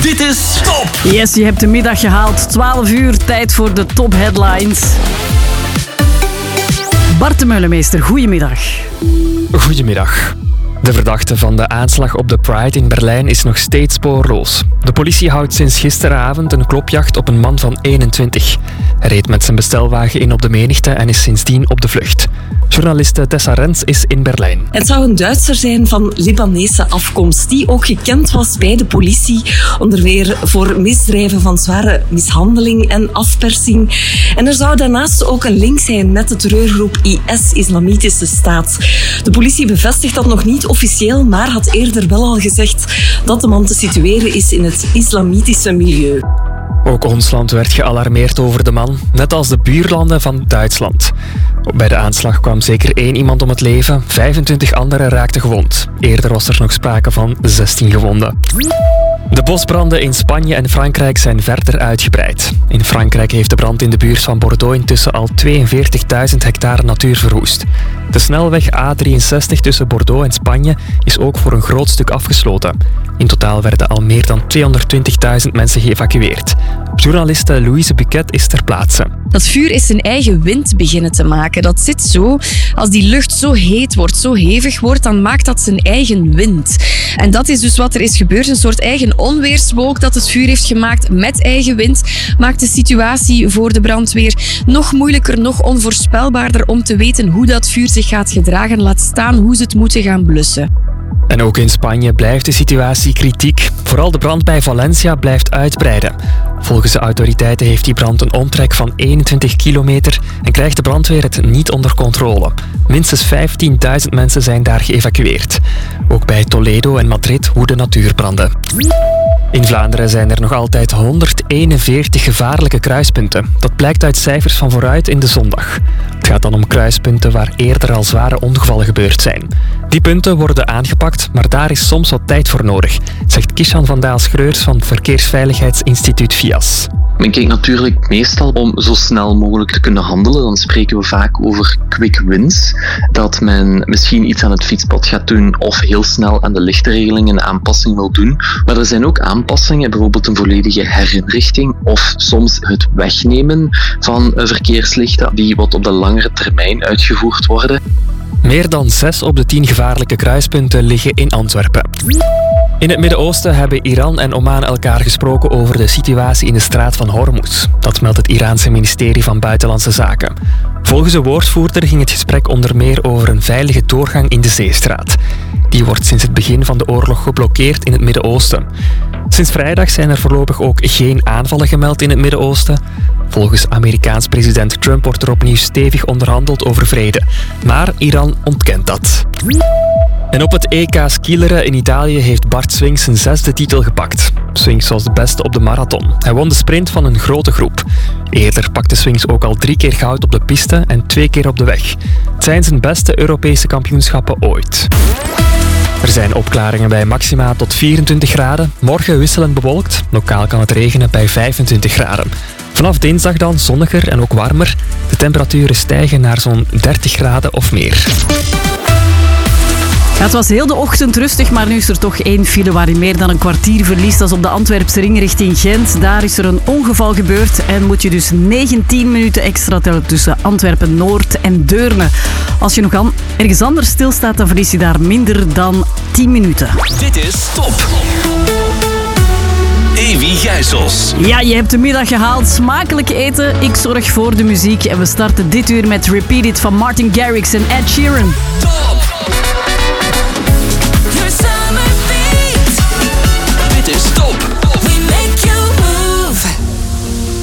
Dit is Top! Yes, je hebt de middag gehaald. 12 uur, tijd voor de top headlines. Bart de Meulemeester, goedemiddag. Goedemiddag. De verdachte van de aanslag op de Pride in Berlijn is nog steeds spoorloos. De politie houdt sinds gisteravond een klopjacht op een man van 21. Hij reed met zijn bestelwagen in op de menigte en is sindsdien op de vlucht. Journaliste Tessa Rens is in Berlijn. Het zou een Duitser zijn van Libanese afkomst, die ook gekend was bij de politie, onder meer voor misdrijven van zware mishandeling en afpersing. En er zou daarnaast ook een link zijn met de terreurgroep IS, Islamitische Staat. De politie bevestigt dat nog niet officieel, maar had eerder wel al gezegd dat de man te situeren is in het islamitische milieu. Ook ons land werd gealarmeerd over de man, net als de buurlanden van Duitsland. Bij de aanslag kwam zeker 1 iemand om het leven, 25 anderen raakten gewond. Eerder was er nog sprake van 16 gewonden. De bosbranden in Spanje en Frankrijk zijn verder uitgebreid. In Frankrijk heeft de brand in de buurt van Bordeaux intussen al 42.000 hectare natuur verwoest. De snelweg A63 tussen Bordeaux en Spanje is ook voor een groot stuk afgesloten. In totaal werden al meer dan 220.000 mensen geëvacueerd. Journaliste Louise Buquet is ter plaatse. Dat vuur is zijn eigen wind beginnen te maken. Dat zit zo. Als die lucht zo heet wordt, zo hevig wordt, dan maakt dat zijn eigen wind. En dat is dus wat er is gebeurd. Een soort eigen onweerswolk dat het vuur heeft gemaakt met eigen wind. Maakt de situatie voor de brandweer nog moeilijker, nog onvoorspelbaarder om te weten hoe dat vuur zich gaat gedragen. Laat staan hoe ze het moeten gaan blussen. En ook in Spanje blijft de situatie kritiek. Vooral de brand bij Valencia blijft uitbreiden. Volgens de autoriteiten heeft die brand een omtrek van 21 kilometer en krijgt de brandweer het niet onder controle. Minstens 15.000 mensen zijn daar geëvacueerd. Ook bij Toledo en Madrid woeden natuurbranden. In Vlaanderen zijn er nog altijd 141 gevaarlijke kruispunten. Dat blijkt uit cijfers van vooruit in de zondag. Het gaat dan om kruispunten waar eerder al zware ongevallen gebeurd zijn. Die punten worden aangepakt, maar daar is soms wat tijd voor nodig, zegt Kishan van Daal-Schreurs van Verkeersveiligheidsinstituut VIAS. Men kijkt natuurlijk meestal om zo snel mogelijk te kunnen handelen. Dan spreken we vaak over quick wins. Dat men misschien iets aan het fietspad gaat doen of heel snel aan de lichtregeling een aanpassing wil doen. Maar er zijn ook aanpassingen, bijvoorbeeld een volledige herinrichting of soms het wegnemen van verkeerslichten die wat op de langere termijn uitgevoerd worden. Meer dan 6 op de 10 gevaarlijke kruispunten liggen in Antwerpen. In het Midden-Oosten hebben Iran en Oman elkaar gesproken over de situatie in de straat van Hormuz. Dat meldt het Iraanse ministerie van Buitenlandse Zaken. Volgens de woordvoerder ging het gesprek onder meer over een veilige doorgang in de zeestraat. Die wordt sinds het begin van de oorlog geblokkeerd in het Midden-Oosten. Sinds vrijdag zijn er voorlopig ook geen aanvallen gemeld in het Midden-Oosten. Volgens Amerikaans president Trump wordt er opnieuw stevig onderhandeld over vrede. Maar Iran ontkent dat. En op het EK skileren in Italië heeft Bart Swings zijn 6e titel gepakt. Swings was de beste op de marathon. Hij won de sprint van een grote groep. Eerder pakte Swings ook al 3 keer goud op de piste en 2 keer op de weg. Het zijn zijn beste Europese kampioenschappen ooit. Er zijn opklaringen bij maxima tot 24 graden. Morgen wisselend bewolkt. Lokaal kan het regenen bij 25 graden. Vanaf dinsdag dan zonniger en ook warmer. De temperaturen stijgen naar zo'n 30 graden of meer. Ja, het was heel de ochtend rustig, maar nu is er toch 1 file waar je meer dan een kwartier verliest. Dat is op de Antwerpse ring richting Gent. Daar is er een ongeval gebeurd en moet je dus 19 minuten extra tellen tussen Antwerpen-Noord en Deurne. Als je nog ergens anders stilstaat, dan verlies je daar minder dan 10 minuten. Dit is Top! Evi Gijsels. Ja, je hebt de middag gehaald. Smakelijk eten. Ik zorg voor de muziek. En we starten dit uur met Repeat It van Martin Garrix en Ed Sheeran. Top!